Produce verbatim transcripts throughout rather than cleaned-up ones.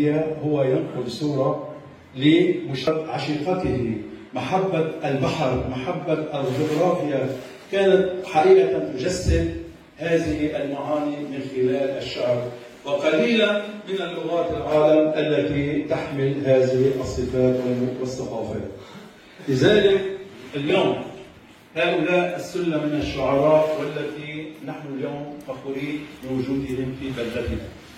الأحمدية هو ينقل صورة لعشيقته، محبة البحر، محبة الجغرافيا، كانت حقيقة تجسد هذه المعاني من خلال الشعر. وقليلا من اللغات العالم التي تحمل هذه الصفات والثقافات. لذلك اليوم هؤلاء السلة من الشعراء والتي نحن اليوم فخورين بوجودهم في بلدتنا.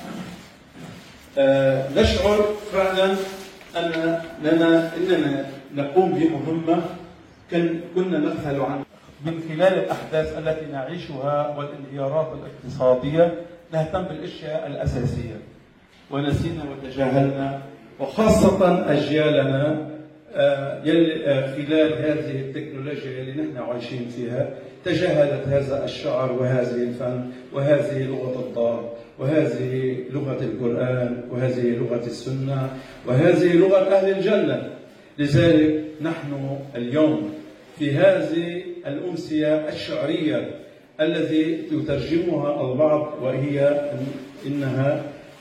آه نشعر فعلا أن لنا أننا نقوم بمهمة كنا نبحث عنها من خلال الأحداث التي نعيشها والانهيارات الاقتصادية. نهتم بالأشياء الأساسية ونسينا وتجاهلنا، وخاصة أجيالنا خلال هذه التكنولوجيا اللي نحن عايشين فيها تجاهلت هذا الشعر وهذه الفن وهذه لغة الضار وهذه لغة القرآن وهذه لغة السنة وهذه لغة أهل الجنة. لذلك نحن اليوم في هذه الأمسية الشعرية الذي يترجمها البعض وهي إنها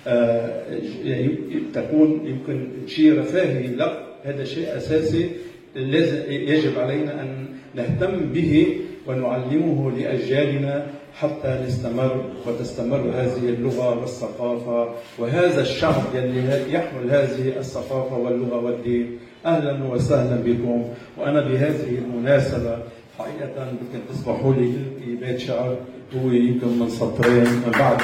تكون يمكن شيء رفاهي، لا، هذا شيء أساسي يجب علينا أن نهتم به ونعلمه لأجيالنا حتى نستمر وتستمر هذه اللغة والثقافة وهذا الشعب الذي يحمل هذه الثقافة واللغة والدين. أهلا وسهلا بكم. وأنا بهذه المناسبة حقيقة يمكن تسمحوا لي في بيت شعر هو يمكن من سطرين من بعد.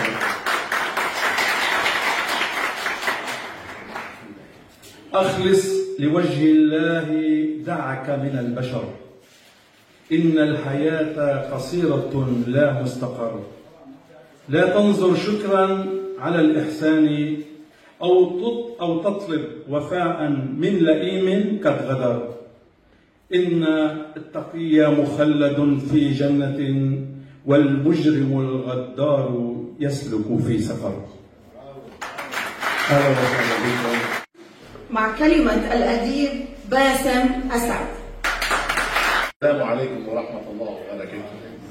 أخلص لوجه الله دعك من البشر، إن الحياة قصيرة لا مستقر. لا تنظر شكرا على الإحسان أو أو تطلب وفاء من لئيم قد غدر. إن التقي مخلد في جنة والمجرم الغدار يسلك في سفر. أهلا وسهلا بكم. مع كلمة الأديب باسم أسعد. السلام عليكم ورحمة الله وبركاته.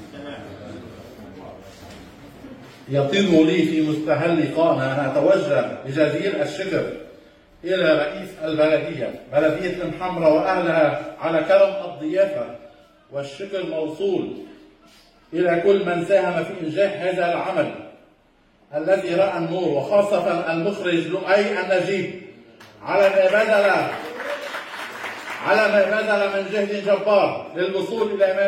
يطيب لي في مستهل لقاءنا أن أتوجه بجزيل الشكر إلى رئيس البلدية بلدية الحمراء وأهلها على كرم الضيافة، والشكر موصول إلى كل من ساهم في إنجاح هذا العمل الذي رأى النور، وخاصة المخرج لؤي النجيب على ما بذل على ما بذل من جهد جبار للوصول إلى